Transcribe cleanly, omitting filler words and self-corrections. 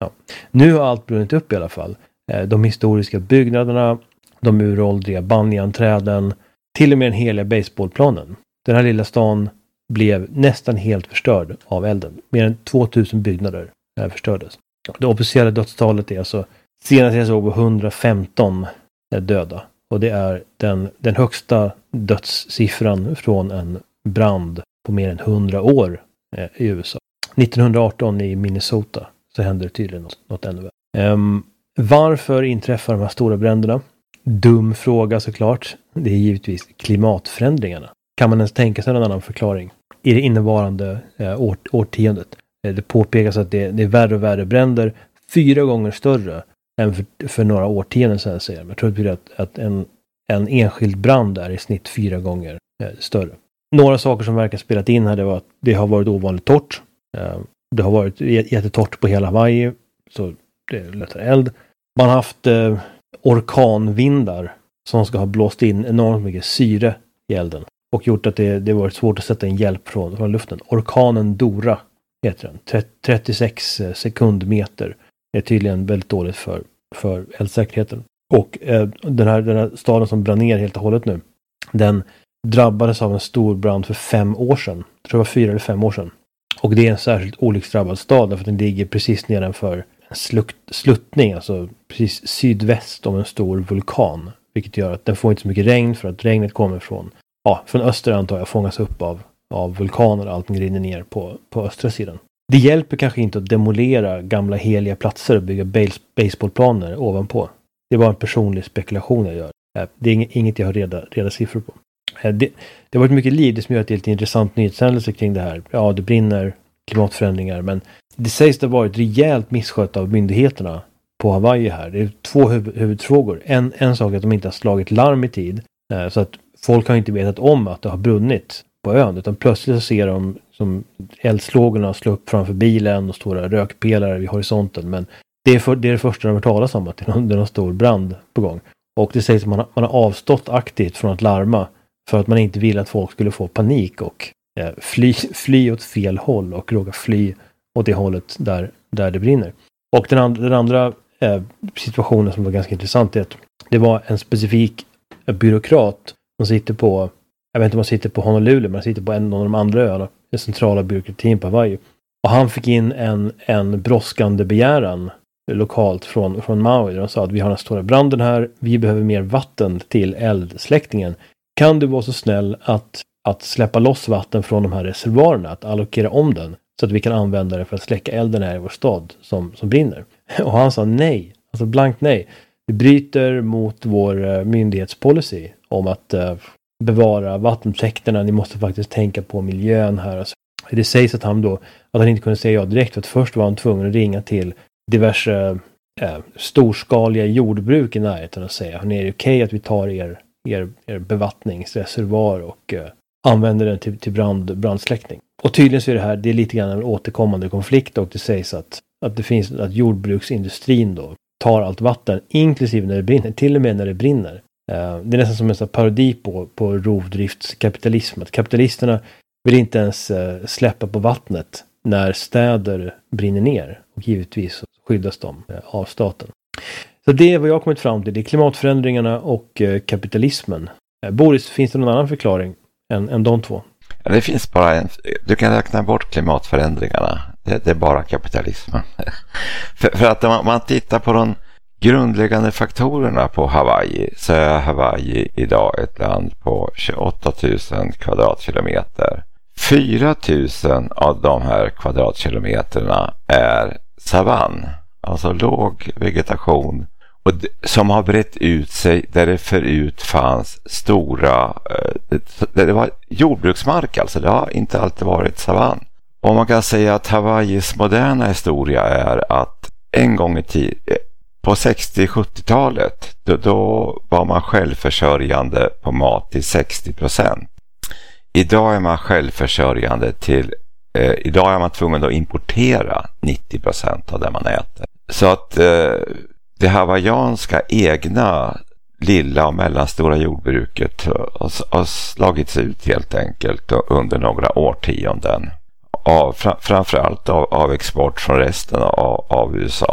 Ja. Nu har allt brunnit upp i alla fall. De historiska byggnaderna, de uråldriga banjanträden, till och med den heliga baseballplanen. Den här lilla stan blev nästan helt förstörd av elden. Mer än 2000 byggnader förstördes. Det officiella dödstalet är alltså, senast jag såg, 115 döda. Och det är den högsta dödssiffran från en brand på mer än 100 år i USA. 1918 i Minnesota så hände det tydligen något ännu värre. Varför inträffar de här stora bränderna? Dum fråga såklart. Det är givetvis klimatförändringarna. Kan man ens tänka sig någon annan förklaring? I det innevarande årtiondet. Det påpekas att det är värre och värre bränder. 4 gånger större än för några årtionden sedan, säger jag. Jag tror att en enskild brand är i snitt 4 gånger större. Några saker som verkar spelat in här, det var att det har varit ovanligt torrt. Det har varit jättetorrt på hela Hawaii, så det är lättare eld. Man har haft orkanvindar som ska ha blåst in enormt mycket syre i elden och gjort att det varit svårt att sätta in hjälp från luften. Orkanen Dora heter den. 36 sekundmeter är tydligen väldigt dåligt för eldsäkerheten. Och den här staden som brann ner helt och hållet nu, den drabbades av en stor brand för 5 år sedan. Jag tror det var 4 eller 5 år sedan. Och det är en särskilt olycksdrabbad stad därför att den ligger precis nedanför en sluttning, alltså precis sydväst om en stor vulkan. Vilket gör att den får inte så mycket regn för att regnet kommer från öster, antar jag, fångas upp av vulkaner och allting rinner ner på östra sidan. Det hjälper kanske inte att demolera gamla heliga platser och bygga baseballplaner ovanpå. Det är bara en personlig spekulation jag gör. Det är inget jag har reda siffror på. Det har varit mycket liv, det som gör att det är lite intressant nyhetshändelse kring det här. Ja, det brinner, klimatförändringar, men det sägs det har varit rejält misskött av myndigheterna på Hawaii här. Det är 2 huvudfrågor. En sak är att de inte har slagit larm i tid, så att folk har inte vetat om att det har brunnit på ön, utan plötsligt så ser de som eldslågorna slå upp framför bilen och stora rökpelare vid horisonten, men det är det första de har talas om, att det är någon stor brand på gång. Och det sägs att man har avstått aktivt från att larma för att man inte vill att folk skulle få panik och fly åt fel håll och råka fly åt det hållet där det brinner. Och den andra situationen som var ganska intressant är att det var en specifik byråkrat som sitter på, jag vet inte om man sitter på Honolulu, men man sitter på en av de andra öarna, den centrala byråkratin på Hawaii. Och han fick in en brådskande begäran lokalt från Maui. De sa att vi har den stora branden här, vi behöver mer vatten till eldsläckningen. Kan du vara så snäll att släppa loss vatten från de här reservoarerna, att allokera om den så att vi kan använda det för att släcka elden här i vår stad som brinner? Och han sa nej, alltså blankt nej. Det bryter mot vår myndighetspolicy om att bevara vattentäkterna. Ni måste faktiskt tänka på miljön här. Alltså, det sägs att han inte kunde säga ja direkt, för att först var han tvungen att ringa till diverse storskaliga jordbruk i närheten och säga: hörni, är det okej att vi tar er bevattningsreservoar och använder den till brandsläckning? Och tydligen så är det är lite grann en återkommande konflikt, och det sägs att att jordbruksindustrin då tar allt vatten, inklusive när det brinner, till och med när det brinner. Det är nästan som en sån parodi på rovdriftskapitalism. Att kapitalisterna vill inte ens släppa på vattnet när städer brinner ner, och givetvis skyddas de av staten. Så det är vad jag har kommit fram till. Det är klimatförändringarna och kapitalismen. Boris, finns det någon annan förklaring än de två? Ja, det finns bara en. Du kan räkna bort klimatförändringarna. Det är bara kapitalismen. för att om man tittar på de grundläggande faktorerna på Hawaii, så är Hawaii idag ett land på 28 000 kvadratkilometer. 4 000 av de här kvadratkilometerna är savann, alltså låg vegetation, och som har brett ut sig där det förut fanns stora, det var jordbruksmark, alltså det har inte alltid varit savann. Och man kan säga att Hawaiis moderna historia är att en gång i tiden, på 60-70-talet, då var man självförsörjande på mat till 60%. Idag är man självförsörjande till, idag är man tvungen att importera 90% av det man äter. Så att det hawaiianska egna lilla och mellanstora jordbruket har slagits ut helt enkelt under några årtionden. Framförallt av export från resten av USA.